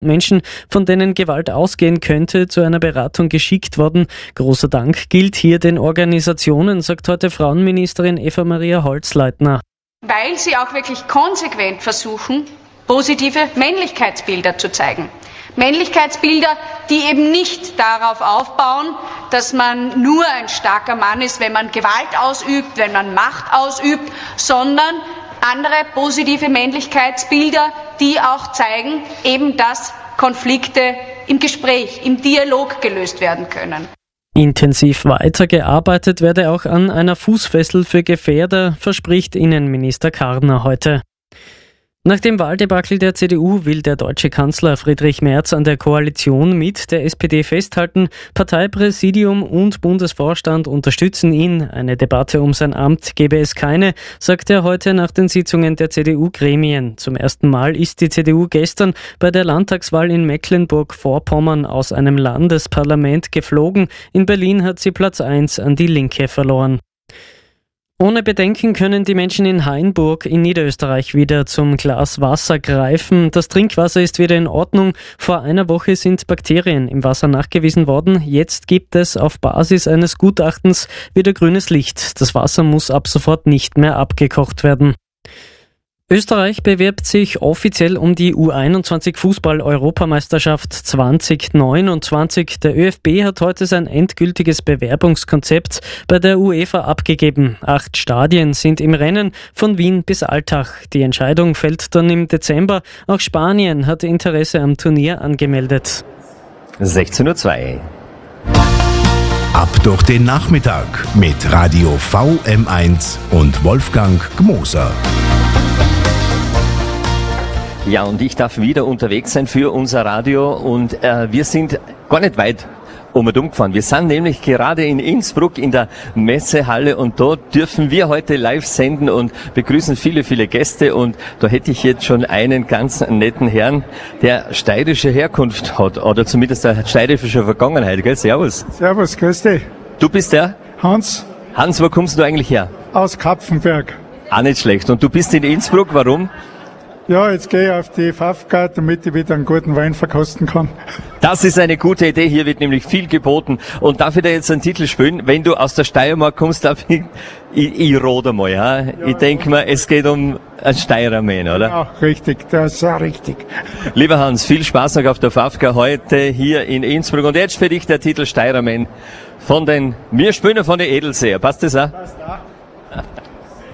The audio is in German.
Menschen, von denen Gewalt ausgehen könnte, zu einer Beratung geschickt worden. Großer Dank gilt hier den Organisationen, sagt heute Frauenministerin Eva-Maria Holzleitner. Weil sie auch wirklich konsequent versuchen, positive Männlichkeitsbilder zu zeigen. Männlichkeitsbilder, die eben nicht darauf aufbauen, dass man nur ein starker Mann ist, wenn man Gewalt ausübt, wenn man Macht ausübt, sondern andere positive Männlichkeitsbilder, die auch zeigen, eben dass Konflikte im Gespräch, im Dialog gelöst werden können. Intensiv weitergearbeitet werde auch an einer Fußfessel für Gefährder, verspricht Innenminister Karner heute. Nach dem Wahldebakel der CDU will der deutsche Kanzler Friedrich Merz an der Koalition mit der SPD festhalten. Parteipräsidium und Bundesvorstand unterstützen ihn. Eine Debatte um sein Amt gebe es keine, sagt er heute nach den Sitzungen der CDU-Gremien. Zum ersten Mal ist die CDU gestern bei der Landtagswahl in Mecklenburg-Vorpommern aus einem Landesparlament geflogen. In Berlin hat sie Platz 1 an die Linke verloren. Ohne Bedenken können die Menschen in Hainburg in Niederösterreich wieder zum Glas Wasser greifen. Das Trinkwasser ist wieder in Ordnung. Vor einer Woche sind Bakterien im Wasser nachgewiesen worden. Jetzt gibt es auf Basis eines Gutachtens wieder grünes Licht. Das Wasser muss ab sofort nicht mehr abgekocht werden. Österreich bewirbt sich offiziell um die U21 Fußball-Europameisterschaft 2029. Der ÖFB hat heute sein endgültiges Bewerbungskonzept bei der UEFA abgegeben. 8 Stadien sind im Rennen, von Wien bis Altach. Die Entscheidung fällt dann im Dezember. Auch Spanien hat Interesse am Turnier angemeldet. 16:02 Uhr. Ab durch den Nachmittag mit Radio VM1 und Wolfgang Gmoser. Ja, und ich darf wieder unterwegs sein für unser Radio und wir sind gar nicht weit um und umgefahren. Wir sind nämlich gerade in Innsbruck in der Messehalle und dort dürfen wir heute live senden und begrüßen viele, viele Gäste und da hätte ich jetzt schon einen ganz netten Herrn, der steirische Herkunft hat oder zumindest eine steirische Vergangenheit, gell? Servus. Servus, grüß dich. Du bist der? Hans. Hans, wo kommst du eigentlich her? Aus Kapfenberg. Auch nicht schlecht. Und du bist in Innsbruck, warum? Ja, jetzt gehe ich auf die Fafka, damit ich wieder einen guten Wein verkosten kann. Das ist eine gute Idee, hier wird nämlich viel geboten. Und darf ich dir jetzt einen Titel spielen? Wenn du aus der Steiermark kommst, darf ich rode mal, ja? Ich denke mal, es geht um einen Steirermann, oder? Ja, richtig, das ist auch richtig. Lieber Hans, viel Spaß noch auf der Fafka heute hier in Innsbruck. Und jetzt für dich der Titel Steirermann wir spielen von den Edelseher. Passt das auch? Passt auch.